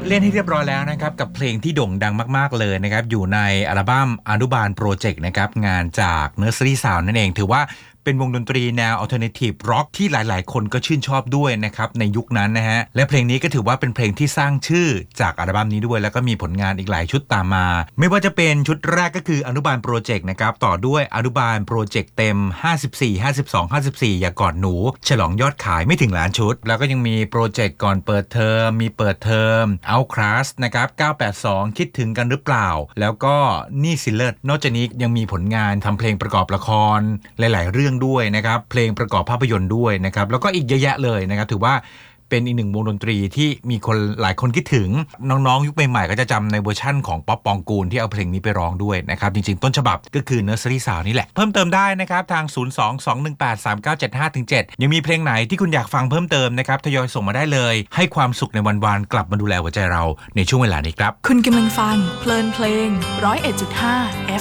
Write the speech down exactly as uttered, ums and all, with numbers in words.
เล่นให้เรียบร้อยแล้วนะครับกับเพลงที่โด่งดังมากๆเลยนะครับอยู่ในอัลบั้มอนุบาลโปรเจกต์นะครับงานจาก Nursery Sound นั่นเองถือว่าเป็นวงดนตรีแนว Alternative Rock ที่หลายๆคนก็ชื่นชอบด้วยนะครับในยุคนั้นนะฮะและเพลงนี้ก็ถือว่าเป็นเพลงที่สร้างชื่อจากอัลบั้มนี้ด้วยแล้วก็มีผลงานอีกหลายชุดตามมาไม่ว่าจะเป็นชุดแรกก็คืออนุบาลโปรเจกต์นะครับต่อด้วยอนุบาลโปรเจกต์เต็มห้าสิบสี่ ห้าสิบสอง ห้าสิบสี่อย่ากอดหนูฉลองยอดขายไม่ถึงล้านชุดแล้วก็ยังมีโปรเจกต์ก่อนเปิดเทอมมีเปิดเทอม Outclass นะครับเก้าแปดสองคิดถึงกันหรือเปล่าแล้วก็นี่สิเลิศนอกจากนี้ยังมีผลงานทำเพลงประกอบละครหลายๆเรื่องด้วยนะครับเพลงประกอบภาพยนตร์ด้วยนะครับแล้วก็อีกเยอะแยะเลยนะครับถือว่าเป็นอีกหนึ่งวงดนตรีที่มีคนหลายคนคิดถึงน้องๆยุคใหม่ๆก็จะจำในเวอร์ชั่นของป๊อปปองกูลที่เอาเพลงนี้ไปร้องด้วยนะครับจริงๆต้นฉบับก็คือ Nursery Sound นี่แหละเพิ่มเติมได้นะครับทางศูนย์ สอง สอง หนึ่ง แปด สาม เก้า เจ็ด ห้า เจ็ด ยังมีเพลงไหนที่คุณอยากฟังเพิ่มเติมนะครับทยอยส่งมาได้เลยให้ความสุขในวันๆกลับมาดูแลหัวใจเราในช่วงเวลานี้ครับคุณกำลังฟังเพลินเพลง ร้อยเอ็ดจุดห้า